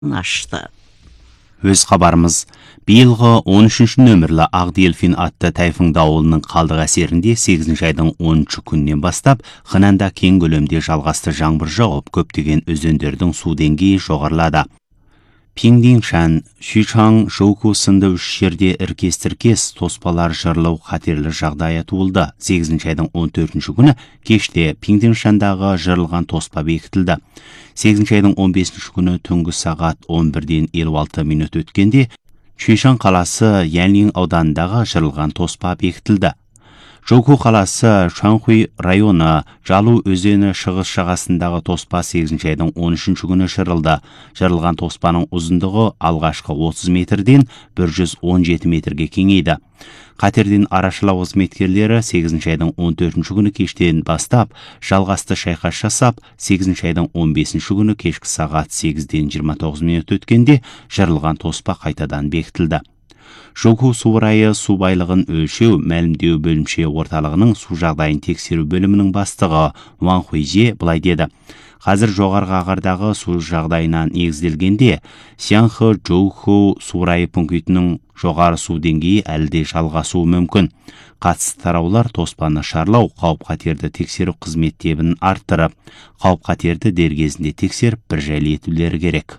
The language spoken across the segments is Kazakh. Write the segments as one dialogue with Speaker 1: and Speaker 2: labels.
Speaker 1: ашты.
Speaker 2: Өз хабарымыз, биылғы 13-ші нөмірлі Ақ Дельфин атты тайфун дауылының қалдық әсерінде 8 айдың 10-ші күннен бастап Хэнанда кең көлемде жалғасты жаңбыр жауып, көптеген өзендердің су деңгейі жоғарылады. Пиңдиншан, Шучан, Жоуку сынды үш жерде іркес-тіркес тоспалар жырылу қатерлі жағдайы туылды. 8 айдың 14-ші күні кеште Пиңдиншандағы жырылған тоспа бекітілді. 8 айдың 15-ші күні түнгі сағат 11:56 минут өткенде Шучан қаласы Янлин ауданындағы жырылған тоспа бекітілді. Жоуку қаласы Шанхуй районы Жалу өзені шығыс жағасындағы тоспа 8 айдың 13-ші күні жырылды. Жырылған тоспаның ұзындығы алғашқы 30 метрден 117 метрге кеңейді. Қатерден арашылау қызметкерлері 8 айдың 14-ші күні кештен бастап жалғасты шайқас жасап, 8 айдың 15-ші күні кешкі сағат 8:29 минут өткенде жырылған тоспа қайтадан бекітілді. Жоуку су райы су байлығын өлшеу мәлімдеу бөлімше орталығының су жағдайын тексеру бөлімінің бастығы Ван Хуйже былай деді. Қазір жоғарғы ағардағы су жағдайынан негізделгенде, Сянхы Жоуку су райы пунктінің жоғары су деңгейі әлде жалғасуы мүмкін. Қатысты тараулар тоспаны шарлау, қауіп-қатерді тексеру қызметтебін арттырып, қауіп-қатерді дер кезінде тексеріп бір жайлы етулері керек.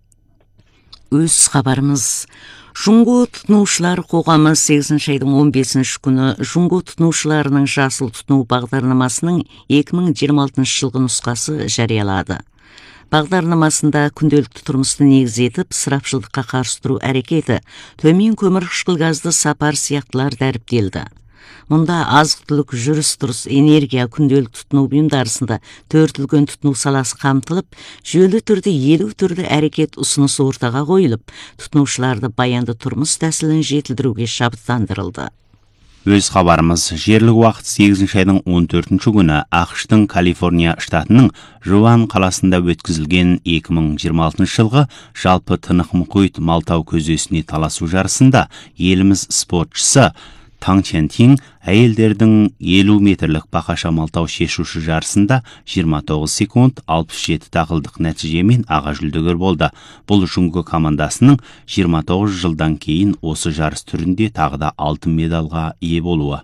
Speaker 1: Өз хабарымыз, Жунго тұтынушылар қоғамы 8 айдың 15-ші күні Жунго тұтынушыларының жасыл тұтыну бағдарламасының 2026 жылғы нұсқасы жариялады. Бағдарламасында күнделікті тұрмысты негіз етіп, ысырапшылдыққа қарсы тұру әрекеті, төмен көмірқышқыл газды сапар сияқтылар дәріптелді. Мұнда азық-түлік, жүріс-тұрыс, энергия, күнделік тұтыну бұйымдарысында төртілген тұтыну саласы қамтылып, жүйелі түрде 50 түрлі әрекет ұсынысы ортаға қойылып, тұтынушыларды баянды тұрмыс тәсілін жетілдіруге шабыттандырылды.
Speaker 2: Өз хабарымыз, жерлік уақыт 8 айдың 14-ші күні ақш-тың Калифорния штатының Жуан қаласында өткізілген 2026 жылғы жалпы тынық мұхит малтау көзесіне таласу жарысында еліміз спортшысы Таң Чентин әйелдердің 50 метрлік бақаша малтау шешуші жарысында 29 секунд 67 дақылдық нәтижемен аға жүлдегер болды. Бұл Жунго командасының 29 жылдан кейін осы жарыс түрінде тағы да алтын медалға ие болуы.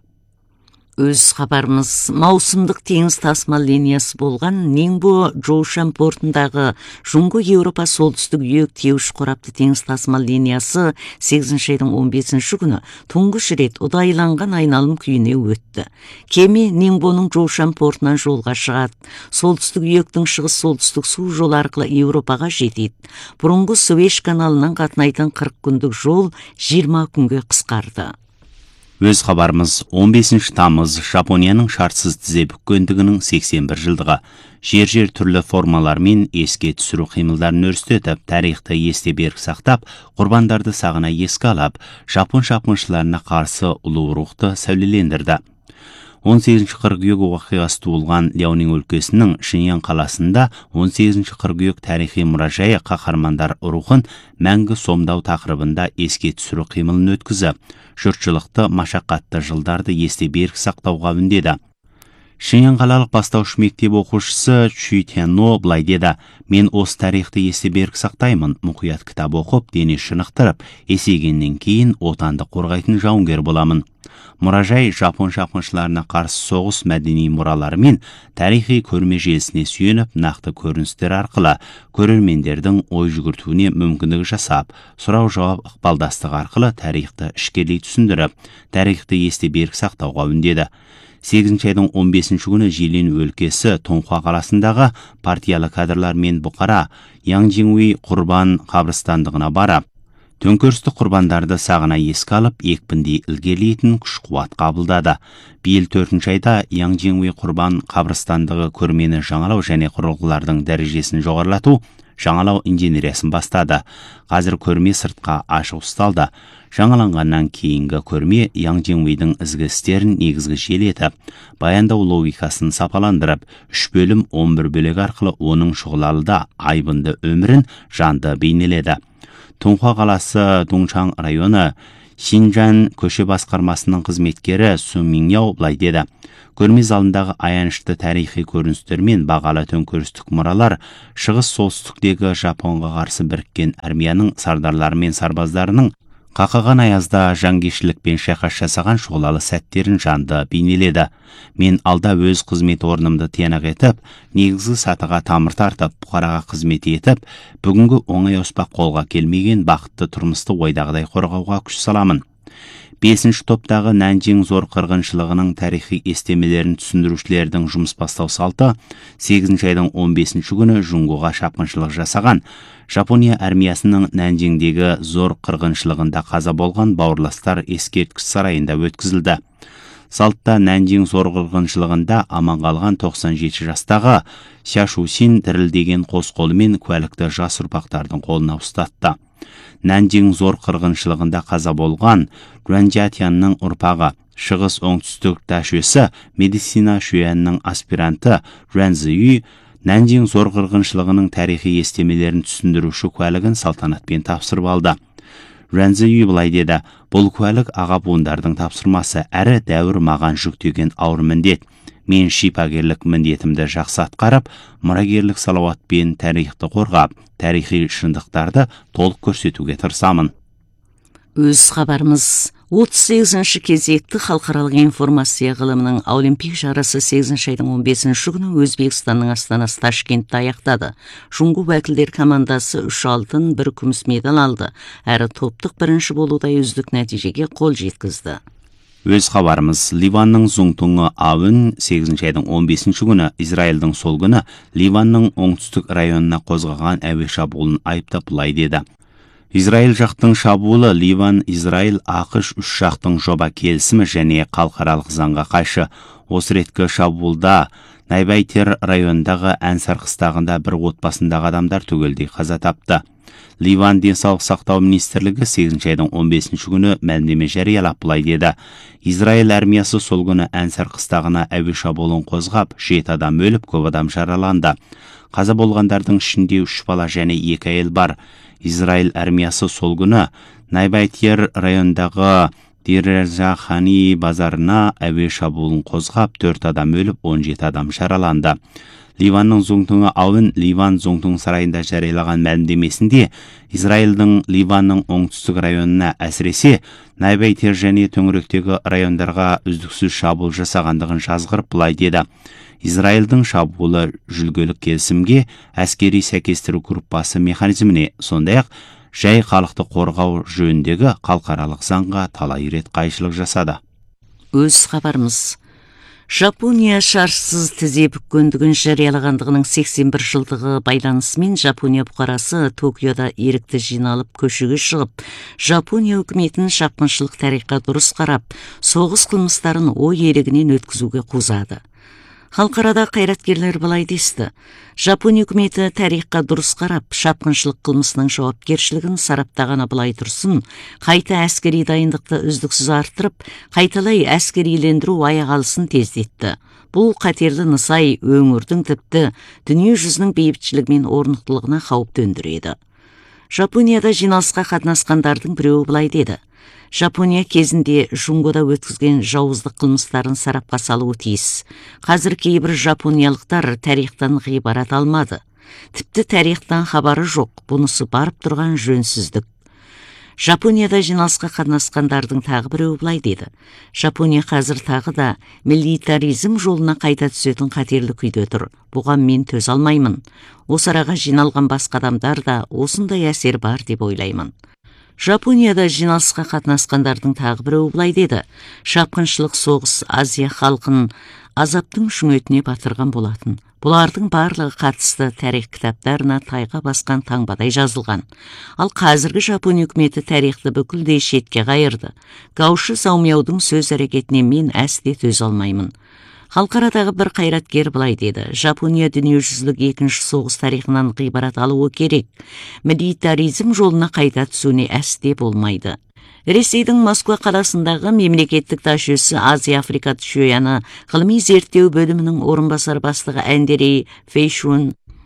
Speaker 1: Өз хабарымыз, маусымдық теңіз тасымал линиясы болған Нинбо Жоушан портындағы Жунго Еуропа солтүстік үйек теуіш қорапты теңіз тасымал линиясы 8 айдың 15-ші күні тұңғыш рет ұдайланған айналым күйіне өтті. Кеме Нинбоның Жоушан портынан жолға шығады. Солтүстік үйектің шығыс-солтүстік су жолы арқылы Еуропаға жетеді. Бұрынғы Суэш каналынан қатынайтын 40 күндік жол 20 күнге қысқарды.
Speaker 2: Өз хабарымыз, 15 тамыз Жапонияның шартсыз тізе бүккендігінің 81 жылдығы. Жер түрлі формалармен еске түсіру қимылдарын өрістетіп, тарихты есте берік сақтап, құрбандарды сағына еске алып, жапон шапқыншыларына қарсы ұлы рухты сәулелендірді. 18 қыркүйек оқиғасы туылған Ляонин өлкесінің Шиньян қаласында 18 қыркүйек тарихи мұражайы қаһармандар рухын мәңгі сомдау тақырыбында еске түсіру қимылын өткізіп, жұртшылықты машақатты жылдарды есте берік сақтауға үндеді. Шиньян қалалық бастауыш мектеп оқушысы Чүй Тянно былай деді: "Мен осы тарихты есте берік сақтаймын, мұқият кітап оқып, дене шынықтырып, есейгеннен кейін отанды қорғайтын жауынгер боламын." Мұражай жапон шапқыншыларына қарсы соғыс мәдени мұралары мен тарихи көрме желісіне сүйеніп, нақты көріністер арқылы көрермендердің ой жүгіртуіне мүмкіндік жасап, сұрау-жауап ықпалдастығы арқылы тарихты ішкерлей түсіндіріп, тарихты есте берік сақтауға үндеді. 8 айдың 15-ші күні Жилин өлкесі Тонхуа қаласындағы партиялы кадрлар мен бұқара Яңжиңуи құрбан қабырстандығына барып, төңкерісті құрбандарды сағына еске алып, екпіндей ілгерілейтін күш-қуат қабылдады. Биыл 4 айда Яңжиңуи құрбан қабырстандығы көрмені жаңалау және құрылғылардың дәрежесін жоғарылату, жаңалау инженериясын бастады. Қазір көрме сыртқа ашық ұсталды. Жаңаланғаннан кейінгі көрме Яңжиңуидің ізгі істерін негізгі желетіп, баяндау логикасын сапаландырып, 3 бөлім 11 бөлек арқылы оның шұғылалыда айбынды өмірін жанды бейнеледі. Тонхуа қаласы Доңчан районы Шинжан көше басқармасының қызметкері Су Миньяо былай деді. Көрме залындағы аянышты тарихи көріністер мен бағалы төңкерістік мұралар шығыс солтүстіктегі Жапонға қарсы біріккен армияның сардарлары мен сарбаздарының қақаған аязда жанкештілікпен шайқас жасаған шұғылалы сәттерін жанды бейнеледі. Мен алда өз қызмет орнымды тиянақ етіп, негізгі сатыға тамыр тартып, бұқараға қызмет етіп, бүгінгі оңай оспақ қолға келмеген бақытты тұрмысты ойдағыдай қорғауға күш саламын. 5-ші топтағы Нанжин зор қырғыншылығының тарихи естемелерін түсіндірушілердің жұмыс бастау салты 8-ші айдың 15-ші күні Жунгоға шапқыншылық жасаған Жапония армиясының Нанжиндегі зор қырғыншылығында қаза болған бауырластар ескерткіш сарайында өткізілді. Салтта Нанжин зор қырғыншылығында аман қалған 97 жастағы Шашусин дірілдеген қос қолымен куәлікті жас ұрпақтардың қолына ұстатты. Нанжин зор қырғыншылығында қаза болған Руанжатянның ұрпағы шығыс оңтүстік дашөсі медицина шуянның аспиранты Руанзиүй Нанжин зор қырғыншылығының тарихи естемелерін түсіндіруші куәлігін салтанатпен тапсырып алды. Руанзиүй былай деді: бұл куәлік аға буындардың тапсырмасы, әрі дәуір маған жүктеген ауыр міндет. Мен шипагерлік міндетімді жақсы атқарып, мұрагерлік салауатпен тарихты қорғап, тарихи шындықтарды толық көрсетуге тырысамын.
Speaker 1: Өз хабарымыз 38-ші кезекті халықаралық информация ғылымының Олимпик жарысы 8-ші айдың 15-ші күні Өзбекстанның астанасы Ташкентте аяқтады. Жунгу вәкілдер командасы 3 алтын, 1 күміс медаль алды, әрі топтық бірінші болуда үздік нәтижеге қол жеткізді.
Speaker 2: Өз хабарымыз Ливанның Зуңтуңы Аун 8-ші айдың 15-ші күні Израильдің сол күні Ливанның оңтүстік районына қозғаған әуе шабуылын айыптап былай деді: Израиль жақтың шабуылы Ливан, Израиль, ақш үш жақтың жоба келісімі және халықаралық заңға қайшы. Осы реткі шабуылда Найбайтер райондағы Әнсар қыстағында бір отбасындағы адамдар түгелдей қаза тапты. Ливан денсаулық сақтау министрлігі 8-ші айдың 15-ші күні мәлімдеме жариялап былай деді: Израиль армиясы сол күні Әнсар қыстағына әуе шабуылын қозғап, 7 адам өліп, көп адам жараланды. Қаза болғандардың ішінде 3 бала және 2 әйел бар. Израиль армиясы сол күні Найбайтер райондағы Диржахани базарына әуе шабуылын қозғап, 4 адам өліп, 17 адам жараланды. Ливанның Зуңтуңы Аун Ливан Зуңтуң сарайында жариялаған мәлімдемесінде Израильдің Ливанның оңтүстік районына, әсіресе Найбайтер және төңіректегі райондарға үздіксіз шабуыл жасағандығын жазғырып былай деді: Израильдің шабуылы жүлгелік келісімге, әскери сәйкестіру группасы механизміне, сондай-ақ жай халықты қорғау жөніндегі халықаралық заңға талай рет қайшылық жасады.
Speaker 1: Өз хабарымыз Жапония шаршысыз тізе бүккендігін жариялағандығының 81 жылдығы байланысымен Жапония бұқарасы Токиода ерікті жиналып көшеге шығып, Жапония үкіметін шапқыншылық тарихқа дұрыс қарап, соғыс қылмыстарын ой ерігінен өткізуге қозғады. Халықарада қайраткерлер былай десті: Жапония үкіметі тарихқа дұрыс қарап, шапқыншылық қылмысының жауапкершілігін сараптағаны былай тұрсын, қайта әскери дайындықты үздіксіз арттырып, қайталай әскерилендіру аяқ алысын тездетті. Бұл қатерлі нысай өңірдің тіпті дүние жүзінің бейбітшілігі мен орнықтылығына қауіп төндіреді. Жапонияда жиналысқа қатынасқандардың біреуі былай деді: Жапония кезінде Жунгода өткізген жауыздық қылмыстарын сарапқа салуы тиіс. Қазір кейбір жапониялықтар тарихтан ғибарат алмады. Тіпті тарихтан хабары жоқ, бұнысы барып тұрған жөнсіздік. Жапонияда жиналысқа қатынасқандардың тағы біреуі былай деді: Жапония қазір тағы да милитаризм жолына қайта түсетін қатерлі күйде тұр. Бұған мен төзе алмаймын. Осы араға жиналған басқа адамдар да осындай әсер бар деп ойлаймын. Жапонияда жиналысқа қатынасқандардың тағы біреуі былай деді: шапқыншылық соғыс Азия халқын азаптың шүңетіне батырған болатын. Бұлардың барлығы қатысты тарих кітаптарына тайға басқан таңбадай жазылған. Ал қазіргі Жапония үкіметі тарихты бүкілдей шетке қайырды. Гаушы Саумяудың сөз әрекетіне мен әсте төзе алмаймын. Халықарадағы бір қайраткер былай деді: Жапония дүниежүзілік 2-ші соғыс тарихынан ғибарат алуы керек. Милитаризм жолына қайта түсуіне әсте болмайды. Ресейдің Москва қаласындағы мемлекеттік ташөсі Азия-Африка тшөяны ғылыми зерттеу бөлімінің орынбасар бастығы Әндерей Фейшун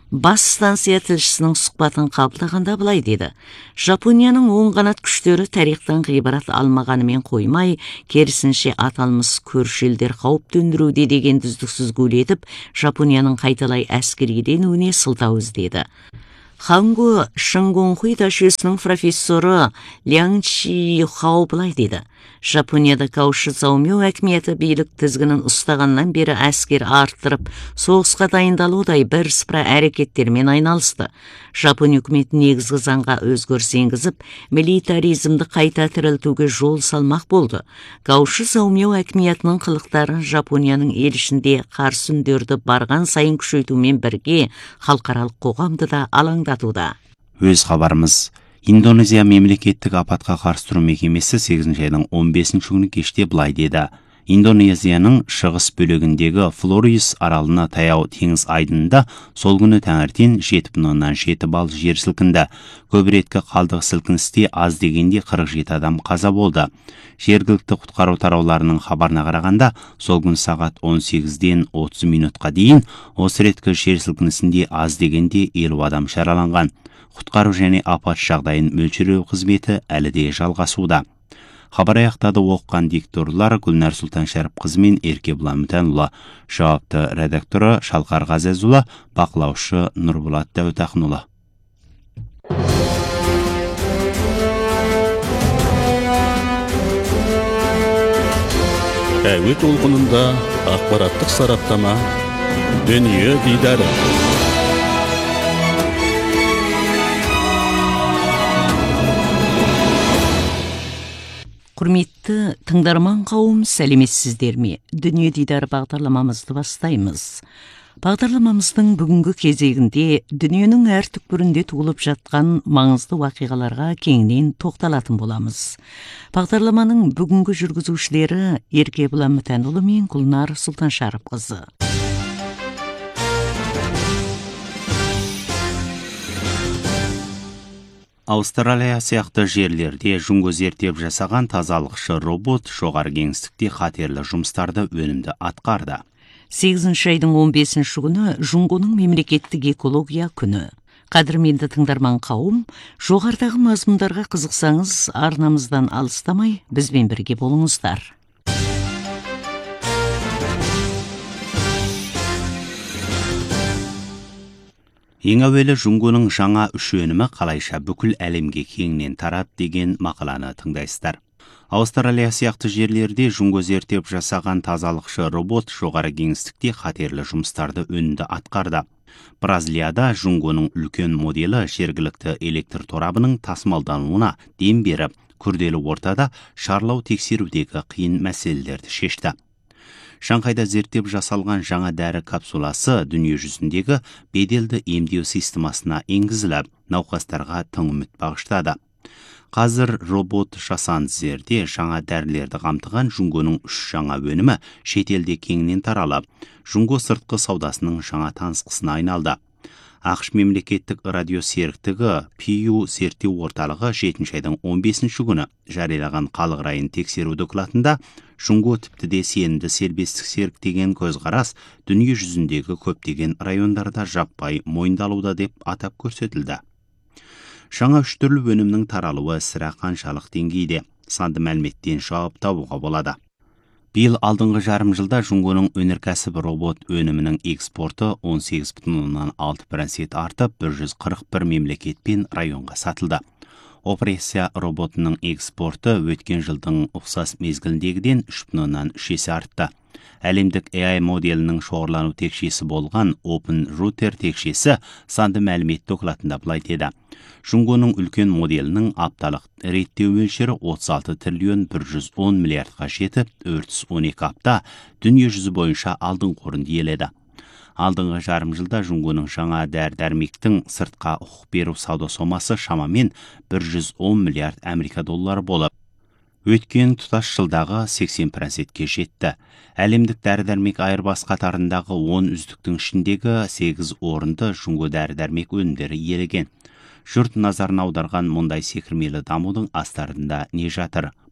Speaker 1: Бас станция тілшісінің сұхбатын қабылдағанда былай деді. Жапонияның оң қанат күштері тарихтан ғибрат алмағанымен қоймай, керісінше аталмыс көрші елдер қауіп төндіруде деген үздіксіз гулетіп, Жапонияның қайталай әскериленуіне сылтау іздеді. Ханго Шыңгонхуй дашесінің профессоры Ляң Чи Хао былай деді. Жапонияда Кауши Цаомё әкіметі билік тізгінін ұстағаннан бері әскер арттырып, соғысқа дайындалудай бірсыпыра әрекеттермен айналысты. Жапон үкіметі негізгі заңға өзгеріс енгізіп, милитаризмді қайта тірілтуге жол салмақ болды. Кауши Цаомё әкіметінің қылықтары Жапонияның ел ішінде қарсы үндерді барған сайын күшейтумен бірге халықаралық қоғамды да алаңдатуда.
Speaker 2: Өз хабарымыз. Индонезия мемлекеттік апатқа қарсы тұру мекемесі 8 айдың 15 күні кеште былай деді. Индонезияның шығыс бөлігіндегі Флорис аралына таяу теңіз айдынында сол күні таңертең 7,7 балл жер сілкінді. Көбіреткі қалдық сілкіністе аз дегенде 47 адам қаза болды. Жергілікті құтқару тарауларының хабарына қарағанда, сол күн сағат 18-ден 30 минутқа дейін осы реткі жер сілкінісінде аз дегенде 50 адам жараланған. Құтқару және апат жағдайын мөлшерлеу қызметі әлі де жалғасуда. Хабар аяқтады. Оққан дикторлар Гүлнәр Сұлтан Шәріпқызы мен Еркебұлан Мүтәнұлы, жауапты редакторы Шалқар Ғазезұлы, бақылаушы Нұрболат Дәуітақынұлы.
Speaker 3: Әуе толқынында ақпараттық сараптама, дүние дидары.
Speaker 1: Құрметті тыңдарман қауым, сәлеметсіздер ме? Дүние дидары бағдарламамызды бастаймыз. Бағдарламамыздың бүгінгі кезегінде дүниенің әр түкпірінде туылып жатқан маңызды вақиғаларға кеңінен тоқталатын боламыз. Бағдарламаның бүгінгі жүргізушілері Еркебұлан Мүтәнұлы мен Гүлнәр Сұлтан Шәріпқызы.
Speaker 2: Аустралия сияқты жерлерде жүнгі зерттеп жасаған тазалықшы робот жоғары кеңістікте қатерлі жұмыстарды өнімді атқарды.
Speaker 1: 8 айдың 15 күні жүнгінің мемлекеттік экология күні. Қадірменді тыңдарман қауым, жоғарыдағы мазмұндарға қызықсаңыз, арнамыздан алыстамай бізбен бірге болыңыздар.
Speaker 2: Ең әуелі жүнгінің жаңа үш өнімі қалайша бүкіл әлемге кеңінен тарады деген мақаланы тыңдайсыздар. Аустралия сияқты жерлерде жүнгі зерттеп жасаған тазалықшы робот жоғары кеңістікте қатерлі жұмыстарды өнімді атқарды. Бразилияда жүнгінің үлкен моделі жергілікті электр торабының тасымалдануына дем беріп, күрделі ортада шарлау тексерудегі қиын мәселелерді шешті. Шанхайда зерттеп жасалған жаңа дәрі капсуласы дүние жүзіндегі беделді емдеу системасына енгізіліп, науқастарға тың үміт бағыштады. Қазір робот жасанды жерде жаңа дәрілерді қамтыған жүнгінің 3 жаңа өнімі шетелде кеңінен таралып, жүнгі сыртқы саудасының жаңа танысқысына айналды. ақш мемлекеттік радиосеріктігі Pew зерттеу орталығы 7 айдың 15 күні жариялаған халық райын тексеру докладында жүнгі тіпті де сенімді сербестік серік деген көзқарас дүние жүзіндегі көптеген райондарда жаппай мойындалуда деп атап көрсетілді. Жаңа 3 түрлі өнімнің таралуы сірә қаншалық деңгейде санды мәліметтен жауап табуға болады. Биыл алдыңғы жарым жылда жүнгінің өнеркәсіп робот өнімінің экспорты 18,6% артып 141 мемлекет пен районға сатылды. Операция роботының экспорты өткен жылдың ұқсас мезгіліндегіден 3,3 есе артты. Әлемдік AI моделінің шоғырлану текшесі болған Open Router текшесі санды мәлімет докладында былай деді. Жүнгінің үлкен моделінің апталық реттеу мөлшері 36 триллион 110 миллиардқа жетіп, 412 апта дүние жүзі бойынша алдыңғы орынды иеледі. Алдыңғы жарым жылда жүнгінің жаңа дәрі-дәрмектің сыртқа құқық беру сауда сомасы шамамен 110 миллиард Америка доллары болып, өткен тұтас жылдағы 80%-ке жетті. Әлемдік дәрі-дәрмек айырбас қатарындағы 10 үздіктің ішіндегі 8 орынды жүнгі дәрі-дәрмек өнімдері иелеген. Жұрт назарын аударған мұндай секірмелі дамудың астарында не жатыр?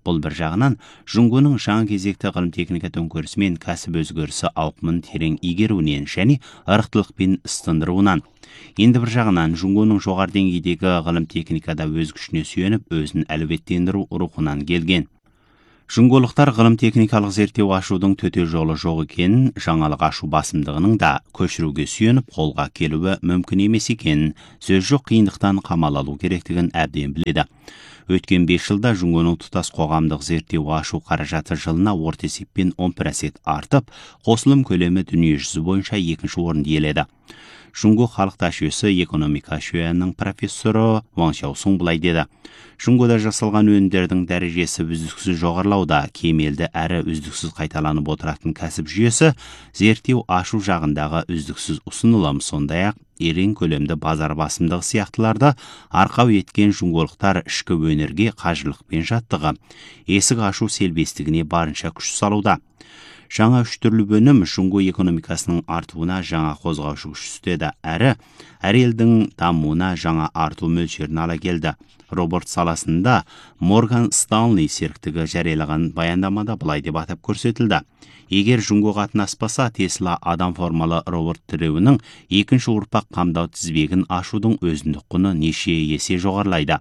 Speaker 2: Бұл бір жағынан Жұңгоның жаңа кезекті ғылым техника төңкерісі мен кәсіп өзгерісі ауқымын терең игеруінен және ырықтылықпен істендіруінен. Енді бір жағынан Жұңгоның жоғары деңгейдегі ғылым техникада өз күшіне сүйеніп, өзін әлеуеттендіру рухынан келген. Жұңголықтар ғылым техникалық зерттеу ашудың төте жолы жоқ екенін, жаңалық ашу басымдығының да көшіруге сүйеніп қолға келуі мүмкін емес екенін, сөз жоқ қиындықтан қамал алу керектігін әбден біледі. Өткен 5 жылда Жұңгоның тұтас қоғамдық зерттеу ашу қаражаты жылына орта есеппен 10% артып, қосылым көлемі дүние жүзі бойынша 2-ші орынды иеледі. Жұңго халықта жүйесі экономика жүйенің профессоры Ван Шаосун былай деді. Жұңгода жасалған өнімдердің дәрежесі үздіксіз жоғарылауда, кемелді әрі үздіксіз қайталанып отыратын кәсіп жүйесі, зерттеу ашу жағындағы үздіксіз ұсынылым, сондай-ақ ерен көлемді базар басымдығы сияқтыларды арқау еткен жұңголықтар ішкі өнерге қажырлықпен жаттығы, есік ашу селбестігіне барынша күш салуда. Жаңа 3 түрлі өнім Жұңго экономикасының артуына жаңа қозғаушы күш түстеді, әрі әр елдің дамуына жаңа арту мөлшерін ала келді. Робот саласында Морган Стэнли серіктігі жариялаған баяндамада былай деп атап көрсетілді. Егер Жұңго қатынаспаса, Тесла адам формалы робот тіреуінің 2-ші ұрпақ қамдау тізбегін ашудың өзіндік құны неше есе жоғарылайды.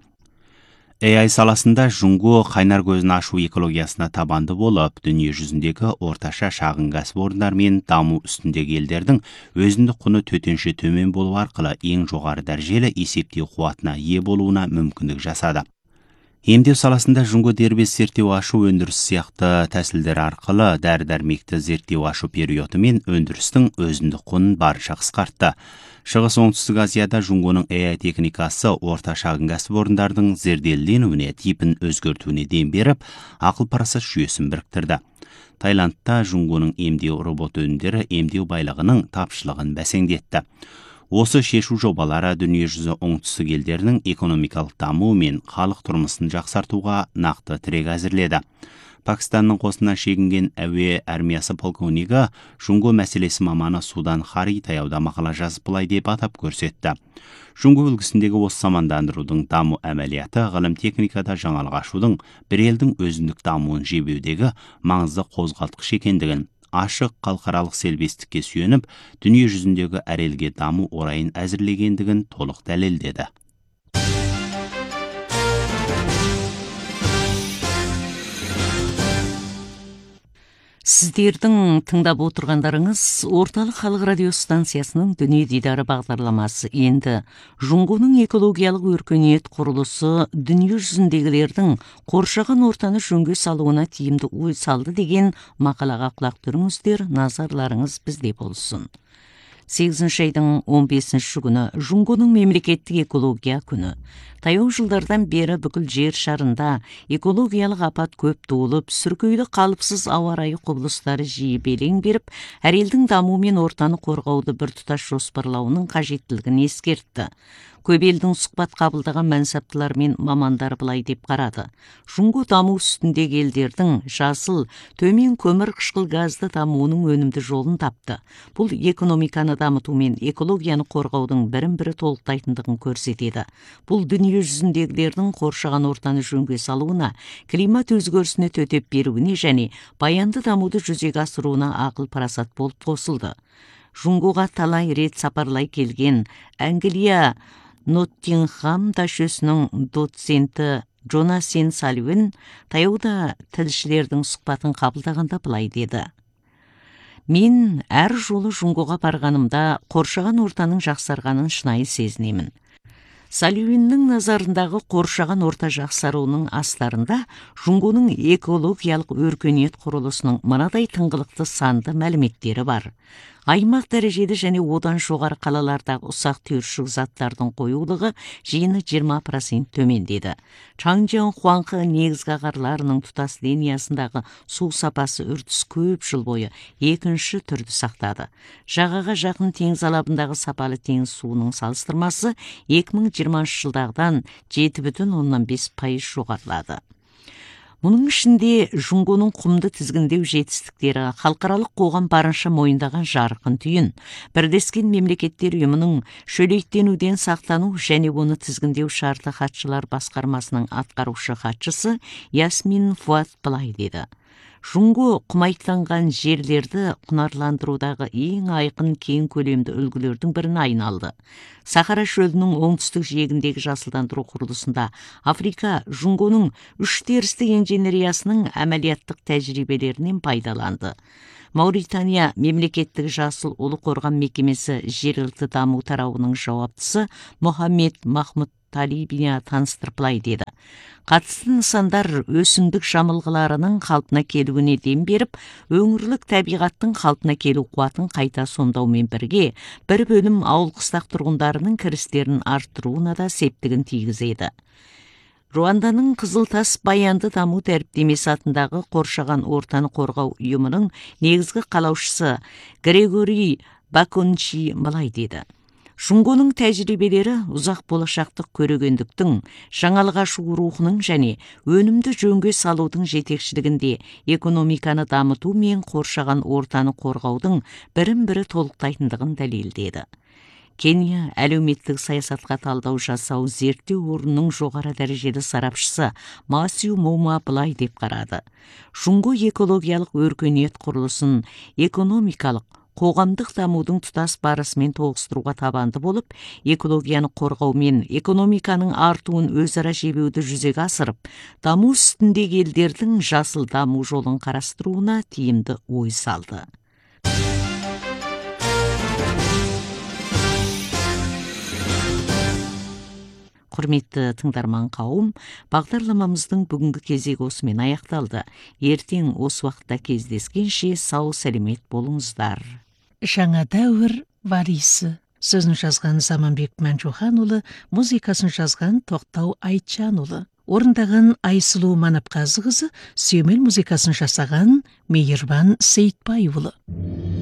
Speaker 2: AI саласында Жұңго қайнар көзін ашу экологиясына табанды болып, дүние жүзіндегі орташа шағын кәсіпорындар мен даму үстіндегі елдердің өзіндік құны төтенше төмен болу арқылы ең жоғары дәрежелі есептеу қуатына ие болуына мүмкіндік жасады. Емдеу саласында Жұңго дербес зерттеу ашу өндіріс сияқты тәсілдер арқылы дәрі-дәрмекті зерттеу ашу периоды мен өндірістің өзіндік құнын барынша қысқартты. Шығыс оңтүстік Азияда Жұңгоның AI техникасы орта шағын кәсіпорындардың зерделенуіне, типін өзгертуіне дем беріп, ақыл парасат жүйесін біріктірді. Таиландта Жұңгоның емдеу робот өнімдері емдеу байлығының тапшылығын бәсеңдетті. Осы шешу жобалары дүние жүзі оңтүстік елдерінің экономикалық дамуы мен халық тұрмысын жақсартуға нақты тірек әзірледі. Пакистанның қосына шегінген әуе армиясы полковнигі Жұңго мәселесі маманы Судан Хари таяуда мақала жазып былай деп атап көрсетті. Жұңго үлгісіндегі осы мамандандырудың даму әмәлияты ғылым техникада жаңалық ашудың бір елдің өзіндік дамуын жебеудегі маңызды қозғалтқыш екендігін, ашық халықаралық селбестікке сүйеніп, дүние жүзіндегі әр елге даму орайын әзірлегендігін толық дәлелдеді.
Speaker 1: Сіздердің тыңдап отырғандарыңыз Орталық халық радио станциясының Дүние дидары бағдарламасы. Енді Жұңгоның экологиялық өркениет құрылысы дүние жүзіндегілердің қоршаған ортаны жөнге салуына тиімді ой салды деген мақалаға құлақ түріңіздер, назарларыңыз бізде болсын. 8-ші айдың 15-ші күні Жұңгоның мемлекеттік экология күні. Таяу жылдардан бері бүкіл жер шарында экологиялық апат көп туылып, сүркейлі қалыпсыз ауа райы құбылыстары жиі белең беріп, әр елдің дамуы мен ортаны қорғауды біртұтас жоспарлауының қажеттілігін ескертті. Көп елдің сұхбат қабылдаған мәнсаптылар мен мамандары былай деп қарады. Жұңго даму үстіндегі елдердің жасыл, төмен көмір қышқыл газды дамуының өнімді жолын тапты. Бұл экономиканы дамыту мен экологияны қорғаудың бірін-бірі толықтайтындығын көрсетеді. Бұл дүние жүзіндегілердің қоршаған ортаны жөнге салуына, климат өзгерісіне төтеп беруіне және баянды дамуды жүзеге асыруына ақыл парасат болып қосылды. Жұңгоға талай рет сапарлай келген Англия Ноттингхам ташөсінің доценті Джонатан Салливан таяуда тілшілердің сұхбатын қабылдағанда былай деді. Мен әр жолы Жұңгоға барғанымда қоршаған ортаның жақсарғанын шынайы сезінемін. Салливанның назарындағы қоршаған орта жақсаруының астарында Жұңгоның экологиялық өркениет құрылысының мынадай тыңғылықты санды мәліметтері бар. Аймақ дәрежелі және одан жоғары қалалардағы ұсақ түйіршік заттардың қоюлығы жиыны 20% төмендеді. Чаңжан Хуанхы негізгі ағарларының тұтас линиясындағы су сапасы үрдіс көп жыл бойы екінші түрді сақтады. Жағаға жақын теңіз алабындағы сапалы теңіз суының салыстырмасы 2020 жылдағыдан 7,5% жоғарылады. Мұның ішінде Жунгоның құмды тізгіндеу жетістіктері халықаралық қоғам барынша мойындаған жарқын түйін. Бірлескен мемлекеттер ұйымының шөлейттенуден сақтану және оны тізгіндеу шарты хатшылар басқармасының атқарушы хатшысы Ясмин Фуат былай деді. Жунго құмайттанған жерлерді құнарландырудағы ең айқын кең көлемді үлгілердің біріне айналды. Сахара шөлінің оңтүстік жиегіндегі жасылдандыру құрылысында Африка Жунгоның үш терістік инженериясының әмәлияттық тәжірибелерінен пайдаланды. Мауритания мемлекеттік жасыл ұлы қорған мекемесі жергілікті даму тарауының жауаптысы Мохаммед Махмуд Талибия таныстырып деді. Қатысты нысандар өсімдік жамылғыларының қалпына келуіне дем беріп, өңірлік табиғаттың қалпына келу қуатын қайта сомдаумен бірге, бір бөлім ауыл қыстақ тұрғындарының кірістерін арттыруына да септігін тигізеді. Руанданың Қызылтас баянды даму дәріптемесі атындағы қоршаған ортаны қорғау ұйымының негізгі қалаушысы Грегори Бакончи былай деді. Жунгоның тәжірибелері ұзақ болашақтық көрегендіктің, жаңалық ашу рухының және өнімді жөнге салудың жетекшілігінде экономиканы дамыту мен қоршаған ортаны қорғаудың бірін-бірі толықтайтындығын дәлелдеді. Кения әлеуметтік саясатқа талдау жасау зерттеу орнының жоғары дәрежелі сарапшысы Масиу Мома былай деп қарады. Жунго экологиялық өркениет құрылысын экономикалық қоғамдық дамудың тұтас барысымен тоғыстыруға табанды болып, экологияны қорғау мен экономиканың артуын өзара жебеуді жүзеге асырып, даму үстіндегі елдердің жасыл даму жолын қарастыруына тиімді ой салды. Құрметті тыңдарман қауым, бағдарламамыздың бүгінгі кезегі осымен аяқталды. Ертең осы уақытта кездескенше сау сәлемет болыңыздар.
Speaker 4: Жаңа дәуір варисі. Сөзін жазған Заманбек Мәнжуханұлы, музыкасын жазған Тоқтау Айтжанұлы. Орындаған Айсұлу Манапқазықызы, сүйемел музыкасын жасаған Мейірбан Сейтбайұлы.